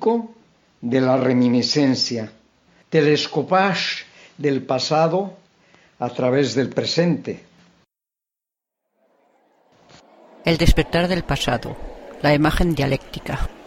dialéctico de la reminiscencia, telescopage del pasado a través del presente. El despertar del pasado, la imagen dialéctica.